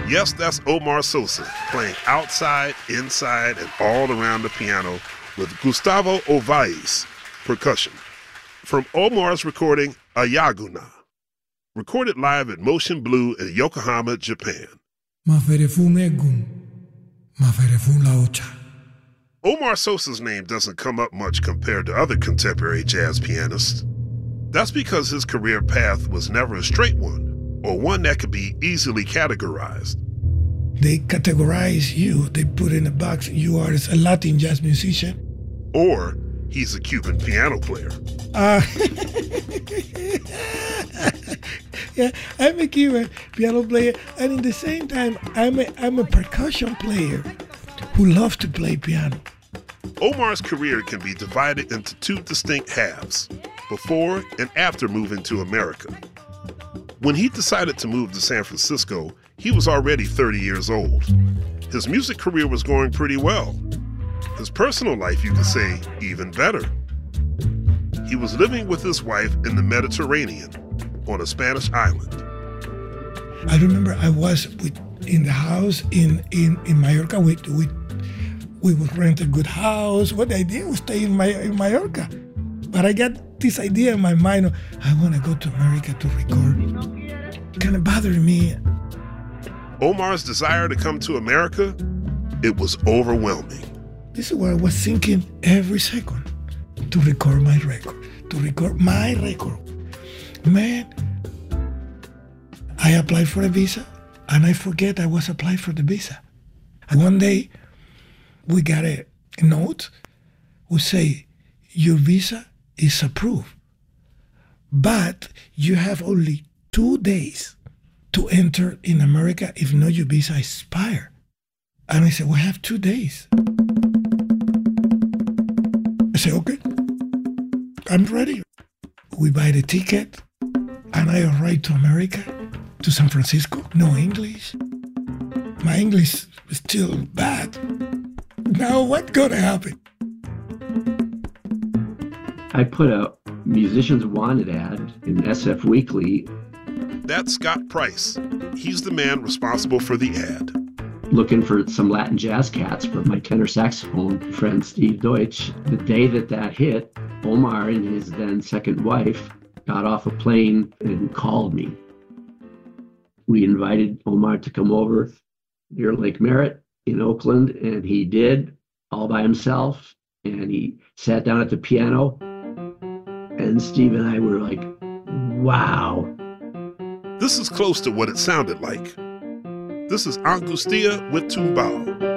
Yes, that's Omar Sosa playing outside, inside, and all around the piano with Gustavo Ovalle, percussion. From Omar's recording, Ayaguna, recorded live at Motion Blue in Yokohama, Japan. Omar Sosa's name doesn't come up much compared to other contemporary jazz pianists. That's because his career path was never a straight one, or one that could be easily categorized. They categorize you, they put in a box, you are a Latin jazz musician. Or he's a Cuban piano player. Yeah, I'm a Cuban piano player, and at the same time, I'm a percussion player who loves to play piano. Omar's career can be divided into two distinct halves, before and after moving to America. When he decided to move to San Francisco, he was already 30 years old. His music career was going pretty well. His personal life, you could say, even better. He was living with his wife in the Mediterranean on a Spanish island. I remember I was in the house in Mallorca. We would rent a good house. What the idea was stay in Mallorca. But I got this idea in my mind, I want to go to America to record. It kind of bothered me. Omar's desire to come to America, it was overwhelming. This is what I was thinking every second, to record my record. Man, I applied for a visa, and I forget I was applying for the visa. And one day, we got a note who say, your visa is approved, but you have only 2 days to enter in America. If not, your visa expire. And I said, we have 2 days. I said, okay, I'm ready. We buy the ticket, and I arrived to America, to San Francisco. No English. My English is still bad. Now what's gonna happen? I put a Musicians Wanted ad in SF Weekly. That's Scott Price. He's the man responsible for the ad. Looking for some Latin jazz cats for my tenor saxophone friend Steve Deutsch. The day that hit, Omar and his then second wife got off a plane and called me. We invited Omar to come over near Lake Merritt in Oakland, and he did, all by himself. And he sat down at the piano, and Steve and I were like, wow. This is close to what it sounded like. This is Angustia with Tumbao.